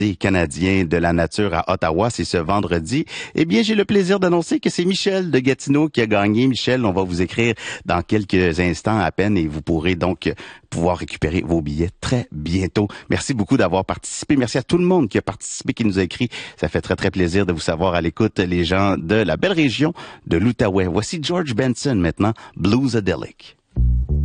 des Canadiens de la nature à Ottawa, c'est ce vendredi. Eh bien, j'ai le plaisir d'annoncer que c'est Michel de Gatineau qui a gagné. Michel, on va vous écrire dans quelques instants à peine et vous pourrez donc pouvoir récupérer vos billets très bientôt. Merci beaucoup d'avoir participé. Merci à tout le monde qui a participé, qui nous a écrit. Ça fait très, très plaisir de vous savoir à l'écoute, les gens de la belle région de l'Outaouais. Voici George Benson maintenant, Bluesadelic.